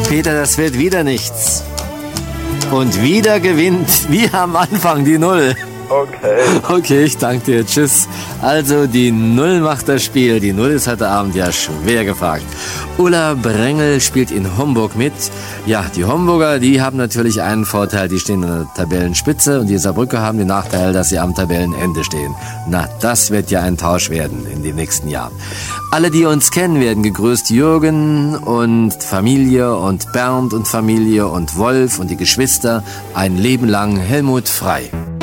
Peter, das wird wieder nichts. Und wieder gewinnt, wie am Anfang, die Null. Okay. Okay, ich danke dir. Tschüss. Also, die Null macht das Spiel. Die Null ist heute Abend ja schwer gefragt. Ulla Brengel spielt in Homburg mit. Ja, die Homburger, die haben natürlich einen Vorteil. Die stehen an der Tabellenspitze und die Saarbrücker haben den Nachteil, dass sie am Tabellenende stehen. Na, das wird ja ein Tausch werden in den nächsten Jahren. Alle, die uns kennen, werden gegrüßt. Jürgen und Familie und Bernd und Familie und Wolf und die Geschwister. Ein Leben lang Helmut Frei.